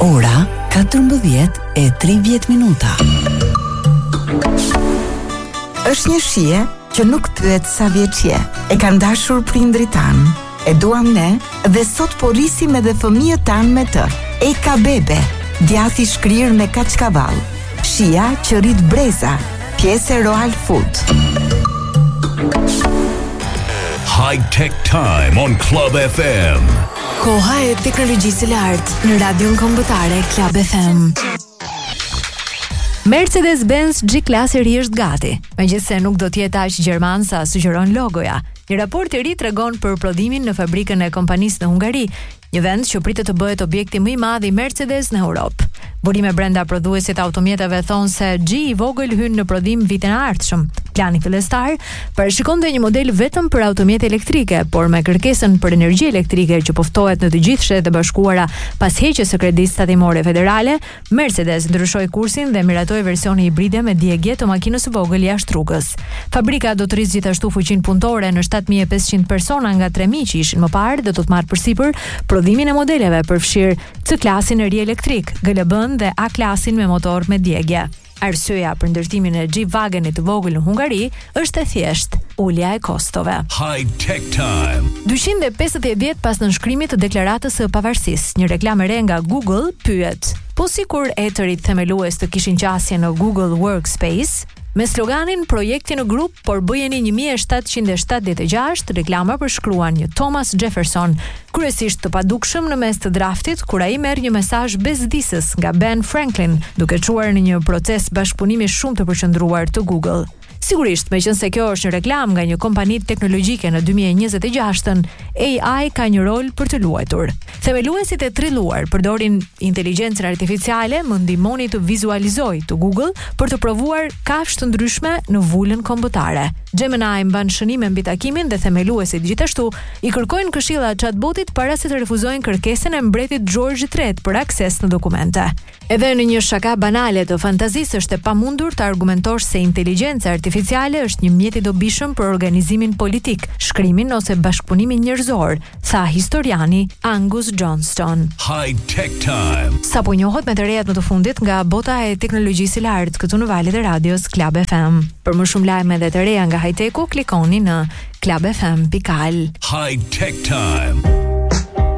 Ora 14:30 minuta. Është një shije që nuk pyet sa vjeç je. E kanë dashur prindrit tanë. E duam ne dhe sot po rrisim edhe fëmijët tanë me të. Eka bebe, djathi shkrir me kaçkavall. Shija që rrit breza, pjesë e Royal Food. High Tech Time on Club FM. Koha e teknologjisë së lartë në radion kombëtare Club FM. Mercedes-Benz G-Class i ri është gati, megjithëse nuk do të jetë aq gjerman sa sugjeron logoja. Një raport i ri tregon për prodhimin në fabrikën e kompanisë në Hungari, një vend që pritet të bëhet objekti më i madh i Mercedes në Europë. Burime brenda prodhuesit automjeteve thonë se G i vogël hyn në prodhim vitin e ardhshëm. Plani fillestar parashikonte një model vetëm për automjete elektrike, por me kërkesën për energji elektrike që po ftohet në të gjithë Shtetet e Bashkuara pas heqjes së kredisë tatimore federale, Mercedes ndryshoi kursin dhe miratoi versione hibride me diegje të makinës së vogël jashtë rrugës. Fabrika do të rrisë gjithashtu fuqinë punëtore në 7500 persona nga 3000 që ishin më parë dhe do të marrë përsipër prodhimin e modeleve përfshirë C-klasin e ri elektrik, GLB-n dhe A-klasin me motor me diegje. Arsyeja për ndërtimin e G-Wagenit të vogël në Hungari është e thjeshtë, ulja e kostove. High Tech Time. 250 vjet pas nënshkrimit të deklaratës së pavarësisë, një reklam e re nga Google pyet: po sikur etërit themelues të kishin qasje në Google Workspace, me sloganin projekti në grup, por bëjeni 1776, reklama përshkruan një Thomas Jefferson, kryesisht të padukshëm në mes të draftit, kur ai merr një mesazh bezdisës nga Ben Franklin, duke çuar në një proces bashkëpunimi shumë të përqendruar të Google. Sigurisht, meqense kjo është një reklam nga një kompani teknologjike në 2026-ën, AI ka një rol për të luajtur. Themeluesit e trilluar përdorin inteligjencën artificiale, më ndihmoni të vizualizoj të Google për të provuar kafshë të ndryshme në vulën kombëtare. Gemini mban shënime mbi takimin dhe themeluesit gjithashtu i kërkojnë këshilla chatbotit para se të refuzojnë kërkesën e mbretit George III për akses në dokumente. Edhe në një shaka banale të fantazisë është e pamundur të argumentosh se inteligjenca artificiale është një mjet i dobishëm për organizimin politik, shkrimin ose bashkëpunimin njerëzor, tha historiani Angus Johnston. High Tech Time. Sapo njohet me të rejat më të fundit nga bota e teknologjisë së lartë këtu në valët e radios Club FM. Për më shumë lajme dhe të reja nga high-techu, klikoni në clubfm.al. High Tech Time.